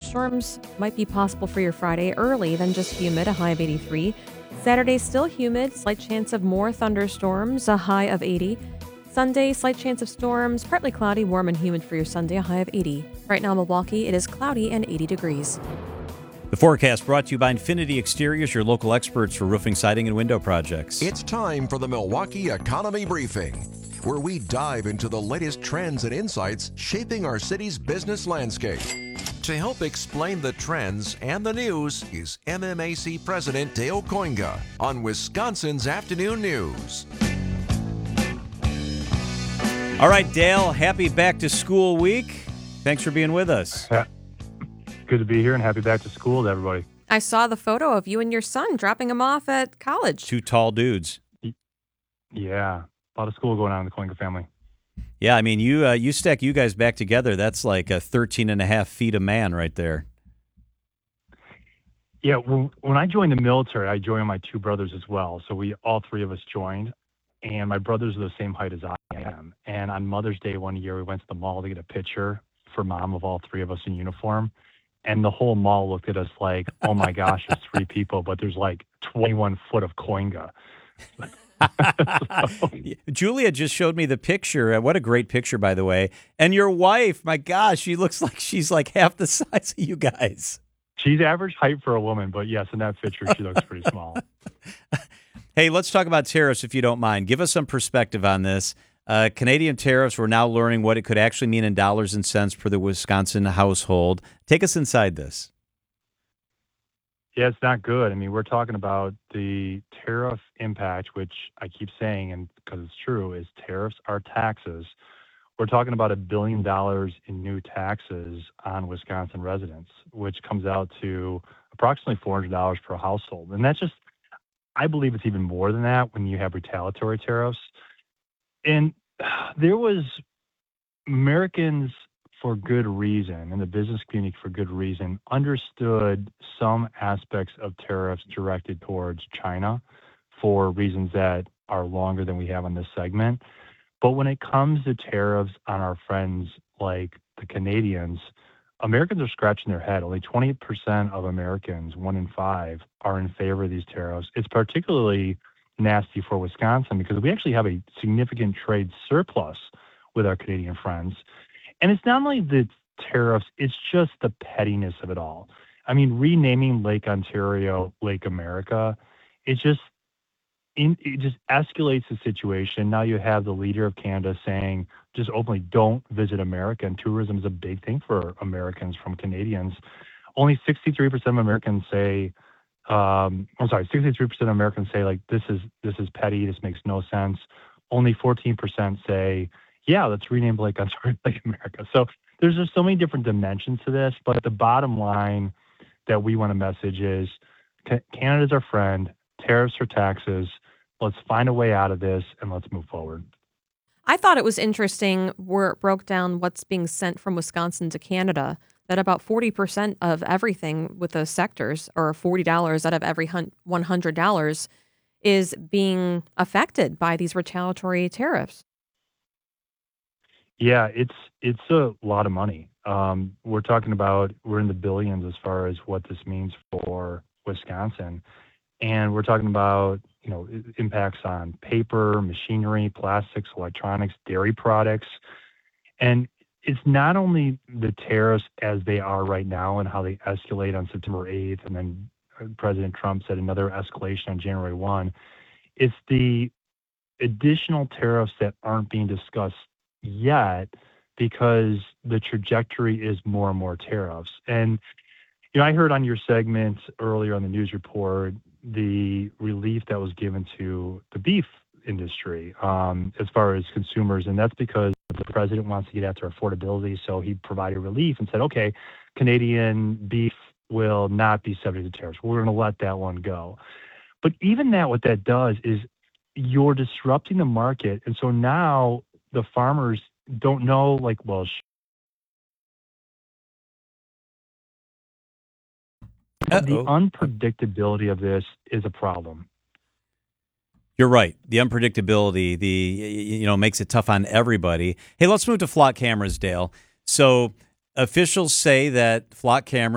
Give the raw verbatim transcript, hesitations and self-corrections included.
thunderstorms might be possible for your Friday early, then just humid, a high of eighty-three. Saturday, still humid, slight chance of more thunderstorms, a high of eighty. Sunday, slight chance of storms, partly cloudy, warm and humid for your Sunday, a high of eighty. Right now in Milwaukee, it is cloudy and eighty degrees. The forecast brought to you by Infinity Exteriors, your local experts for roofing, siding, and window projects. It's time for the Milwaukee Economy Briefing, where we dive into the latest trends and insights shaping our city's business landscape. To help explain the trends and the news is M M A C President Dale Koinga on Wisconsin's Afternoon News. All right, Dale, happy back to school week. Thanks for being with us. Yeah. Good to be here and happy back to school to everybody. I saw the photo of you and your son dropping him off at college. Two tall dudes. Yeah, a lot of school going on in the Koinga family. Yeah, I mean, you uh, you stack you guys back together, that's like a thirteen and a half feet of man right there. Yeah, when, when I joined the military, I joined my two brothers as well. So we, all three of us joined, and my brothers are the same height as I am. And on Mother's Day one year, we went to the mall to get a picture for Mom of all three of us in uniform. And the whole mall looked at us like, oh my gosh, there's three people, but there's like twenty-one foot of Koinga. so. Julia just showed me the picture. What a great picture, by the way. And your wife, my gosh, she looks like she's like half the size of you guys. She's average height for a woman, but yes, in that picture, she looks pretty small. Hey, let's talk about tariffs if you don't mind. Give us some perspective on this. Uh, Canadian tariffs, we're now learning what it could actually mean in dollars and cents for the Wisconsin household. Take us inside this. Yeah, it's not good. I mean, we're talking about the tariff impact, which I keep saying, and because it's true, is tariffs are taxes. We're talking about a billion dollars in new taxes on Wisconsin residents, which comes out to approximately four hundred dollars per household. And that's just, I believe it's even more than that when you have retaliatory tariffs. And there was Americans, for good reason, and the business community for good reason, understood some aspects of tariffs directed towards China for reasons that are longer than we have on this segment. But when it comes to tariffs on our friends like the Canadians, Americans are scratching their head. Only twenty percent of Americans, one in five, are in favor of these tariffs. It's particularly nasty for Wisconsin because we actually have a significant trade surplus with our Canadian friends. And it's not only the tariffs, it's just the pettiness of it all. I mean, renaming Lake Ontario Lake America, it just in, it just escalates the situation. Now you have the leader of Canada saying just openly, don't visit America. And tourism is a big thing for Americans from Canadians. Only sixty-three percent of Americans say, um, I'm sorry, sixty-three percent of Americans say like, this is, this is petty. This makes no sense. Only fourteen percent say, yeah, let's rename Lake Ontario Lake America. So there's just so many different dimensions to this, but the bottom line that we want to message is Canada's our friend, tariffs are taxes. Let's find a way out of this and let's move forward. I thought it was interesting where it broke down what's being sent from Wisconsin to Canada, that about forty percent of everything with those sectors, or forty dollars out of every one hundred dollars, is being affected by these retaliatory tariffs. Yeah, it's it's a lot of money. Um, we're talking about, we're in the billions as far as what this means for Wisconsin. And we're talking about, you know, impacts on paper, machinery, plastics, electronics, dairy products. And it's not only the tariffs as they are right now and how they escalate on September eighth, and then President Trump said another escalation on January first. It's the additional tariffs that aren't being discussed yet because the trajectory is more and more tariffs. And, you know, I heard on your segment earlier on the news report the relief that was given to the beef industry um, as far as consumers. And that's because the president wants to get after affordability. So he provided relief and said, okay, Canadian beef will not be subject to tariffs. We're going to let that one go. But even that, what that does is you're disrupting the market. And so now the farmers don't know, like, well, sh- the unpredictability of this is a problem. You're right. The unpredictability, the you know, makes it tough on everybody. Hey, let's move to flock cameras, Dale. So officials say that flock cameras